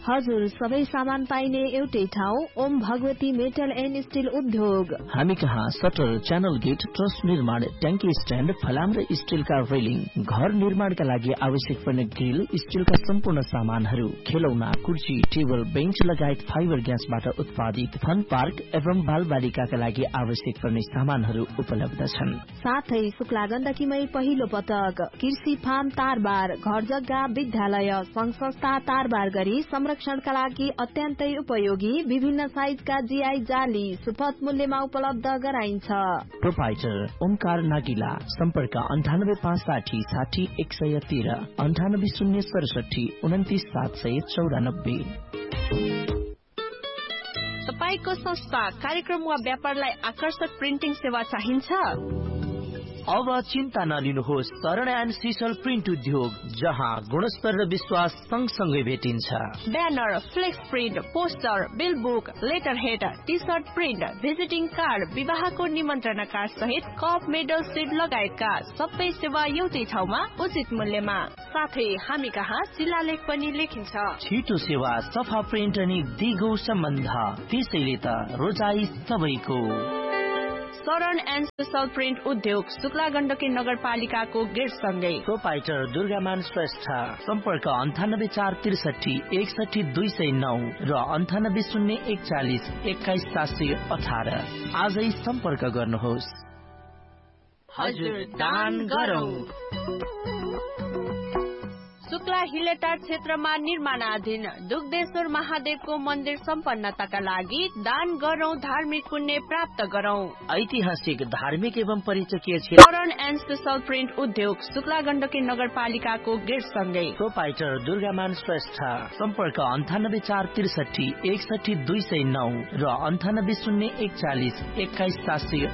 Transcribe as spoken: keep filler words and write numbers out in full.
हजुर, सबै सामान पाइने एउटै ठाउँ Om Bhagwati metal and still उद्योग। हामी कहाँ सटर, च्यानल गेट, ट्रस निर्माण, ट्याङ्की स्ट्यान्ड, फलाम र स्टिलका रेलिङ, घर निर्माणका लागि आवश्यक पर्ने ग्रिल, स्टिलका सम्पूर्ण सामानहरू, खेलौना, कुर्सी, टेबल, बेन्च लगायत फाइबर ग्यासबाट उत्पादित फन पार्क एवं बालबालिकाका लागि आवश्यक पर्ने सामानहरू उपलब्ध छन्। साथै शुक्ला गण्डकीमै पहिलो पटक कृषि फार्म तारबार, घर जग्गा, विद्यालय, संघ संस्था तारबार गरी संरक्षणका लागि अत्यन्तै उपयोगी विभिन्न साइजका जीआई जाली सुपथ मूल्यमा उपलब्ध गराइन्छ। प्रोपाइटर ओमकार नागिला, सम्पर्क अन्ठानब्बे पाँच साठी साठी एक सय तेह्र, अन्ठानब्बे शून्य सडसठी उन्तिस सात सय चौरानब्बे। तपाईको संस्था, कार्यक्रम वा व्यापारलाई आकर्षक प्रिन्टिङ सेवा चाहिन्छ? अब चिन्ता नलिनुहोस्, शरण एन्ड सिसल प्रिन्ट उद्योग, जहाँ गुणस्तर र विश्वास सँगसँगै भेटिन्छ। Banner, flex print, poster, bill book, letter head, T short print, visiting card, विवाहको निमन्त्रणा कार्ड सहित कप, मेडल, सिड लगायतका सबै सेवा एउटै ठाउँमा उचित मूल्यमा। साथै हामी कहाँ शिलालेख पनि लेखिन्छ। छिटो सेवा, सफा प्रिन्ट अनि दिगो सम्बन्ध, त्यसैले त रोजाई सबैको। शरण एन्ड सिसल प्रिन्ट उद्योग, शुक्ला गण्डकी नगरपालिकाको गेट सँगै। प्रोपाइटर दुर्गामान श्रेष्ठ, सम्पर्क अन्ठानब्बे चार त्रिसठी एकसठी दुई सय नौ र अन्ठानब्बे शून्य एकचालिस एक्काइस सात सय अठार। आजै सम्पर्क गर्नुहोस्। हजुर, दान गरौँ। शुक्ला हिलेटार क्षेत्रमा निर्माणाधीन दुग्धेश्वर महादेवको मन्दिर सम्पन्नताका लागि दान गरौँ, धार्मिक पुण्य प्राप्त गरौँ। ऐतिहासिक, धार्मिक एवं परिचकीय क्षेत्र। शरण एन्ड सिसल प्रिन्ट उद्योग, शुक्ला गण्डकी नगरपालिकाको गेट सँगै। प्रोपाइटर दुर्गामान श्रेष्ठ, सम्पर्क अन्ठानब्बे चार त्रिसठी एकसठी दुई सय नौ र अन्ठानब्बे शून्य एकचालिस एक्काइस सात सय